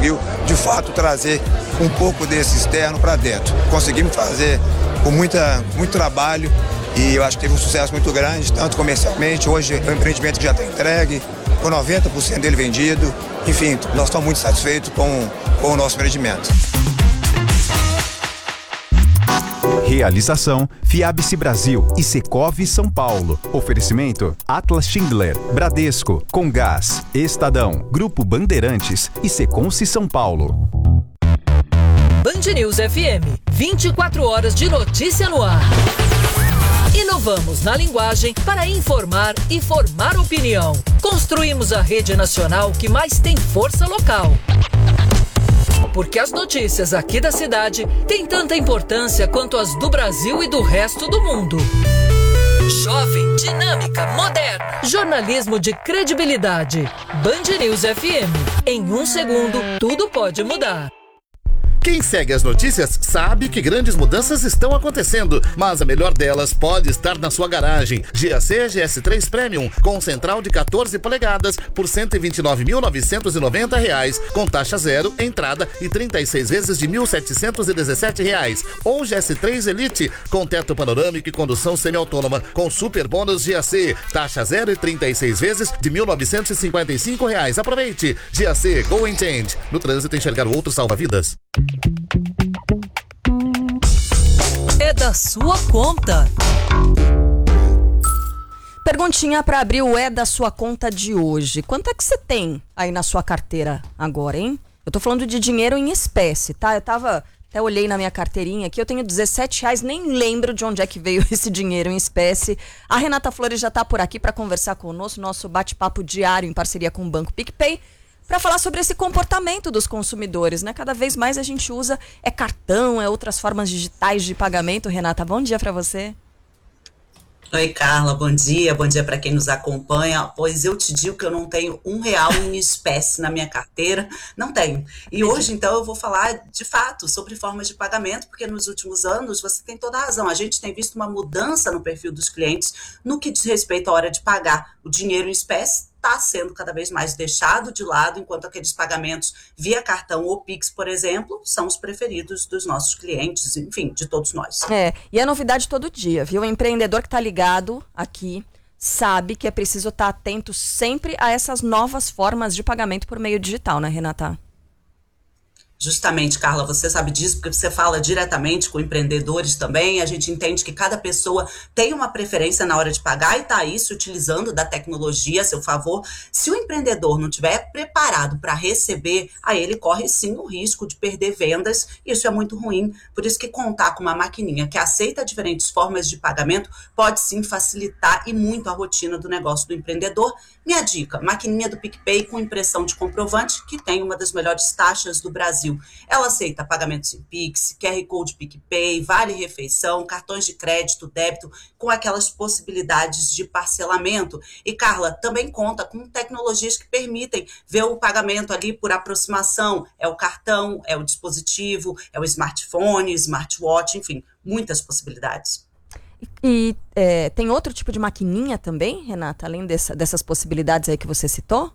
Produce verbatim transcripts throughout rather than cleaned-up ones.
conseguiu, de fato, trazer um pouco desse externo para dentro. Conseguimos fazer com muita, muito trabalho e eu acho que teve um sucesso muito grande, tanto comercialmente. Hoje é um empreendimento que já está entregue, com noventa por cento dele vendido. Enfim, nós estamos muito satisfeitos com, com o nosso empreendimento. Realização Fiabice Brasil e Secovi São Paulo. Oferecimento Atlas Schindler, Bradesco, Comgás, Estadão, Grupo Bandeirantes e Seconci São Paulo. Band News F M, vinte e quatro horas de notícia no ar. Inovamos na linguagem para informar e formar opinião. Construímos a rede nacional que mais tem força local. Porque as notícias aqui da cidade têm tanta importância quanto as do Brasil e do resto do mundo. Jovem, dinâmica, moderna. Jornalismo de credibilidade. Band News F M. Em um segundo, tudo pode mudar. Quem segue as notícias sabe que grandes mudanças estão acontecendo, mas a melhor delas pode estar na sua garagem. G A C G S três Premium, com central de quatorze polegadas por cento e vinte e nove mil novecentos e noventa reais, com taxa zero, entrada e trinta e seis vezes de mil setecentos e dezessete reais. Ou G S três Elite, com teto panorâmico e condução semi-autônoma, com super bônus G A C, taxa zero e trinta e seis vezes de mil novecentos e cinquenta e cinco reais. Aproveite! G A C Go and Change. No trânsito, enxergar o outro salva vidas. É da sua conta. Perguntinha para abrir o É da Sua Conta de hoje. Quanto é que você tem aí na sua carteira agora, hein? Eu tô falando de dinheiro em espécie, tá? Eu tava, até olhei na minha carteirinha aqui, eu tenho dezessete reais, nem lembro de onde é que veio esse dinheiro em espécie. A Renata Flores já tá por aqui para conversar conosco, nosso bate-papo diário em parceria com o Banco PicPay, para falar sobre esse comportamento dos consumidores, né? Cada vez mais a gente usa é cartão, é outras formas digitais de pagamento. Renata, bom dia para você. Oi, Carla, bom dia, bom dia para quem nos acompanha. Pois eu te digo que eu não tenho um real em espécie na minha carteira, não tenho. E hoje, então, eu vou falar, de fato, sobre formas de pagamento, porque nos últimos anos, você tem toda a razão, a gente tem visto uma mudança no perfil dos clientes no que diz respeito à hora de pagar. O dinheiro em espécie está sendo cada vez mais deixado de lado, enquanto aqueles pagamentos via cartão ou Pix, por exemplo, são os preferidos dos nossos clientes, enfim, de todos nós. É, e é novidade todo dia, viu? O empreendedor que está ligado aqui sabe que é preciso estar atento sempre a essas novas formas de pagamento por meio digital, né, Renata? Justamente, Carla, você sabe disso porque você fala diretamente com empreendedores também. A gente entende que cada pessoa tem uma preferência na hora de pagar e está aí se utilizando da tecnologia a seu favor. Se o empreendedor não estiver preparado para receber, aí ele corre sim o risco de perder vendas. Isso é muito ruim. Por isso que contar com uma maquininha que aceita diferentes formas de pagamento pode sim facilitar e muito a rotina do negócio do empreendedor. Minha dica, maquininha do PicPay com impressão de comprovante, que tem uma das melhores taxas do Brasil. Ela aceita pagamentos em Pix, Q R Code PicPay, Vale Refeição, cartões de crédito, débito, com aquelas possibilidades de parcelamento. E, Carla, também conta com tecnologias que permitem ver o pagamento ali por aproximação. É o cartão, é o dispositivo, é o smartphone, smartwatch, enfim, muitas possibilidades. E, e é, tem outro tipo de maquininha também, Renata, além dessa, dessas possibilidades aí que você citou?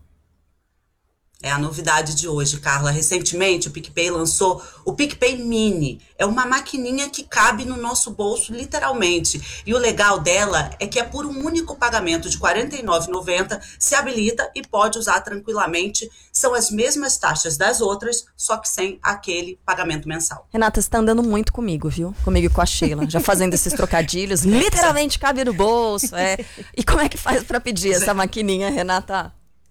É a novidade de hoje, Carla. Recentemente, o PicPay lançou o PicPay Mini. É uma maquininha que cabe no nosso bolso, literalmente. E o legal dela é que é por um único pagamento de quarenta e nove reais e noventa centavos, se habilita e pode usar tranquilamente. São as mesmas taxas das outras, só que sem aquele pagamento mensal. Renata, você tá andando muito comigo, viu? Comigo e com a Sheila. Já fazendo esses trocadilhos. Literalmente cabe no bolso. É. E como é que faz para pedir essa maquininha, Renata?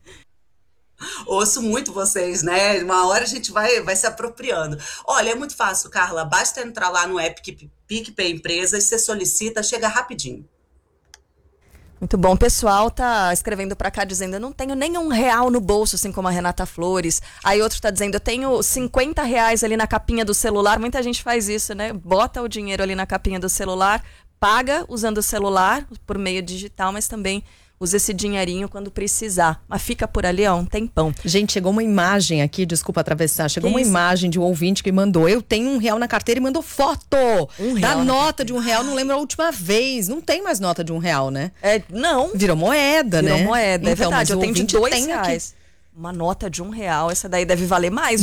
Ouço muito vocês, né? Uma hora a gente vai, vai se apropriando. Olha, é muito fácil, Carla. Basta entrar lá no app PicPay Empresas, você solicita, chega rapidinho. Muito bom. O pessoal tá escrevendo pra cá dizendo, eu não tenho nenhum real no bolso, assim como a Renata Flores. Aí outro tá dizendo, eu tenho cinquenta reais ali na capinha do celular. Muita gente faz isso, né? Bota o dinheiro ali na capinha do celular, paga usando o celular por meio digital, mas também usa esse dinheirinho quando precisar. Mas fica por ali, ó, um tempão. Gente, chegou uma imagem aqui, desculpa atravessar, chegou Que uma isso? imagem de um ouvinte que mandou, eu tenho um real na carteira e mandou foto Um da real na nota carteira. de um real, não lembro a última vez, não tem mais nota de um real, né? É, não. Virou moeda, Virou né? moeda, é Então, verdade. mas Eu o tenho de ouvinte dois tem aqui. reais. Uma nota de um real, essa daí deve valer mais.